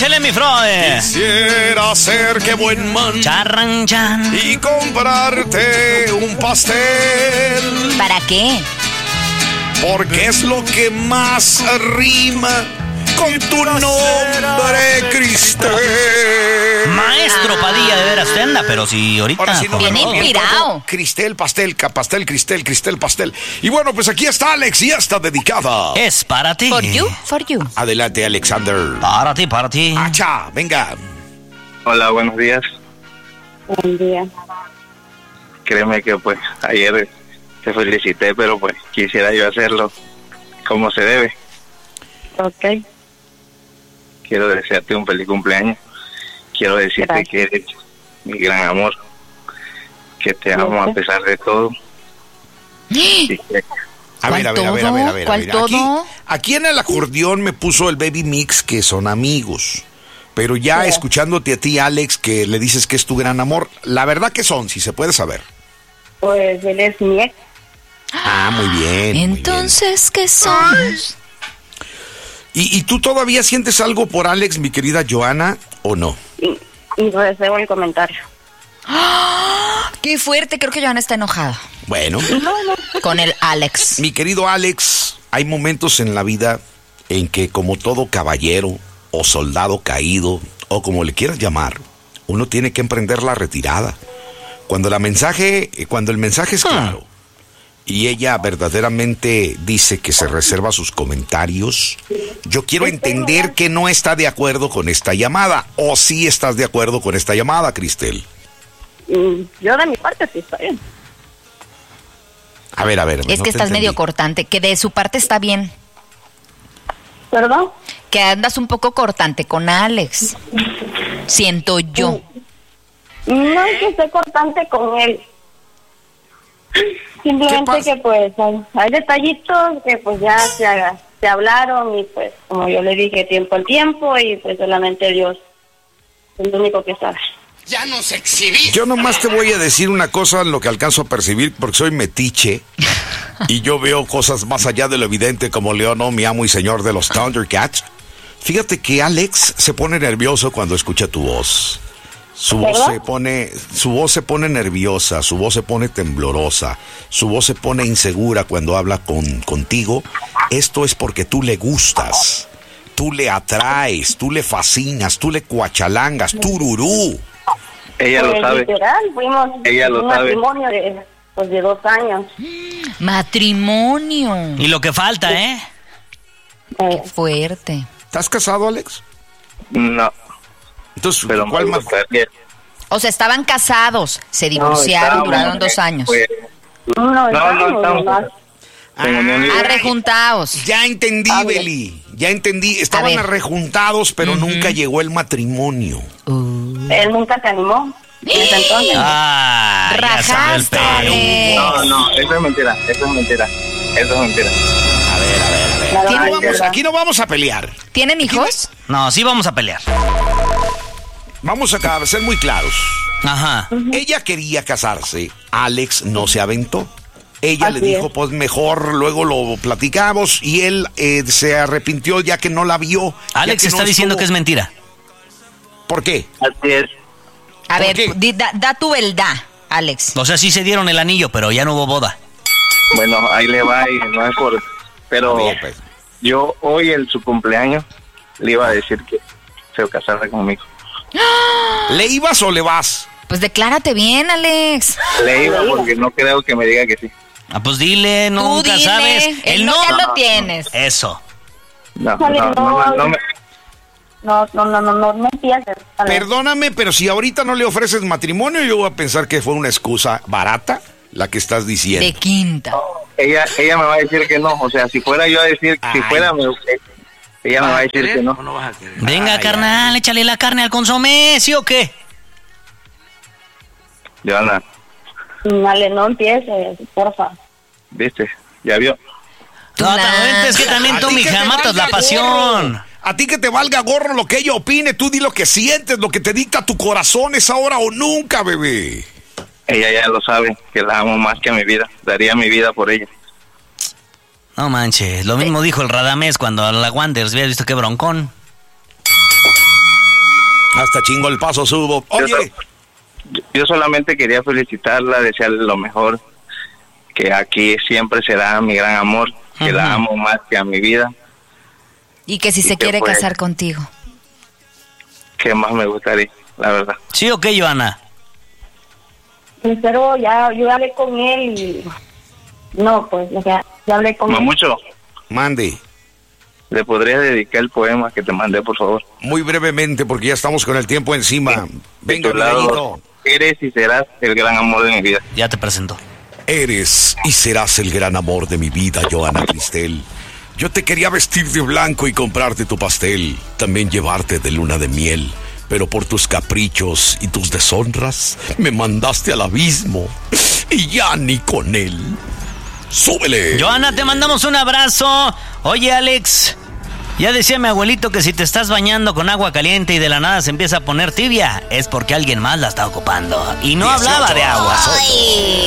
Échale, mi Freud. Quisiera ser que buen man Charranchan. y comprarte un pastel. ¿Para qué? Porque es lo que más rima con tu nombre, Cristel. Maestro Padilla, de veras, usted anda, pero si ahorita... Ahora sí no, Bien no, inspirado. Cristel, pastel, Cristel, pastel. Y bueno, pues aquí está Alex y está dedicada. Es para ti. For you. Adelante, Alexander. Para ti. Acha, venga. Hola, buenos días. Buen día. Créeme que pues ayer te felicité, pero pues quisiera yo hacerlo como se debe. Ok. Quiero desearte un feliz cumpleaños. Quiero decirte Gracias. que eres mi gran amor, que te amo a Gracias. pesar de todo. Y que A ver. ¿Cuál todo? Aquí en el acordeón me puso el Baby Mix, que son amigos. Pero ya Sí. escuchándote a ti, Alex, que le dices que es tu gran amor, la verdad que son, si se puede saber. Pues él es mi ex. Ah, muy bien. Entonces, ¿qué somos? ¿Y tú todavía sientes algo por Alex, mi querida Joana, o no? Y reservo el comentario. Qué fuerte, creo que Joana está enojada Bueno, con el Alex. mi querido Alex, hay momentos en la vida en que, como todo caballero o soldado caído, o como le quieras llamar, uno tiene que emprender la retirada. Cuando el mensaje es claro y ella verdaderamente dice que se reserva sus comentarios, yo quiero entender que no está de acuerdo con esta llamada, o sí estás de acuerdo con esta llamada, Cristel. Yo de mi parte sí está bien. A ver. Es no que te estás medio entendí. cortante, que de su parte está bien. ¿Perdón? Que andas un poco cortante con Alex. Siento yo. No es que esté cortante con él. ¿Qué Simplemente pasa? que pues hay detallitos que pues ya se hablaron y pues como yo le dije tiempo al tiempo y pues solamente Dios es lo único que sabe. Yo nomás te voy a decir una cosa en lo que alcanzo a percibir, porque soy metiche y yo veo cosas más allá de lo evidente, como León, mi amo y señor de los Thundercats. Fíjate que Alex se pone nervioso cuando escucha tu voz. Su voz se pone nerviosa, su voz se pone temblorosa, su voz se pone insegura cuando habla contigo. Esto es porque tú le gustas, tú le atraes, tú le fascinas, tú le cuachalangas, tururú. ella Pues lo sabe. literal, fuimos Ella lo un sabe. matrimonio de 2 años. Matrimonio. Y lo que falta, ¿eh? Fuerte. ¿Estás casado, Alex? No, Entonces, pero ¿cuál me más? gustaría. O sea, estaban casados, se divorciaron, No, duraron 2 años. pues, No, estamos. nomás. Tengo ni un libro. Arrejuntados. Ya entendí, A ver. Beli, ya entendí. Estaban ver. arrejuntados, pero nunca llegó el matrimonio. Él nunca se animó. En ese entonces. Ah, ya sabe el Rajaste, Perú. Alex. No, eso es mentira. A ver. La Aquí no verdad, vamos, ¿verdad? aquí no vamos a pelear. ¿Tienen hijos? No, sí vamos a pelear. Vamos a ser muy claros. Ajá. Ella quería casarse, Alex no se aventó. Ella le Así dijo, es. pues mejor luego lo platicamos, y él se arrepintió ya que no la vio. ya Alex que está no diciendo que es estuvo. mentira. ¿Por qué? Así es. A ¿Por ver, qué? da tu verdad, Alex. O sea, sí se dieron el anillo, pero ya no hubo boda. Bueno, ahí le va y no es por... Pero Bien, pues. yo hoy en su cumpleaños le iba a decir que se casara conmigo. ¿Le ibas o le vas? Pues declárate bien, Alex. Le iba porque no creo que me diga que sí. Ah, pues dile, Tú nunca dile, sabes. el no ya lo tienes. Eso. No No empieces. Ale. Perdóname, pero si ahorita no le ofreces matrimonio, yo voy a pensar que fue una excusa barata la que estás diciendo. De quinta. ella me va a decir que no. O sea, si fuera yo a decir, si Ay. fuera ella me va a decir que no. Venga, Ay, carnal, échale la carne al consomé, ¿sí o qué? Joana, Ale, no empieces, porfa. ¿viste? ¿Ya vio? No, Nah. es que también A tú, ti que mija, te matas valga la pasión. gorro. A ti que te valga gorro lo que ella opine, tú di lo que sientes, lo que te dicta tu corazón, es ahora o nunca, bebé. Ella ya lo sabe, que la amo más que a mi vida. Daría mi vida por ella. No manches, lo mismo dijo el Radamés cuando a la Wanderers había visto que broncón. Hasta chingo el paso subo. Oye. Yo solamente quería felicitarla, desearle lo mejor, que aquí siempre será mi gran amor, que la amo más que a mi vida. Y que si se quiere casar contigo. ¿Qué más me gustaría, la verdad? ¿Sí o qué, Johanna? Pero ya yo hablé con él y... No, pues, o sea, ya hablé con él. Mucho. Mande. ¿Le podrías dedicar el poema que te mandé, por favor? Muy brevemente, porque ya estamos con el tiempo encima. Venga, Miguelito. Eres y serás el gran amor de mi vida. Ya te presento. Eres y serás el gran amor de mi vida, Johanna Cristel. Yo te quería vestir de blanco y comprarte tu pastel, también llevarte de luna de miel, pero por tus caprichos y tus deshonras me mandaste al abismo y ya ni con él. ¡Súbele! Johanna, te mandamos un abrazo. Oye, Alex, ya decía mi abuelito que si te estás bañando con agua caliente y de la nada se empieza a poner tibia, es porque alguien más la está ocupando. Y no hablaba de agua. Ay.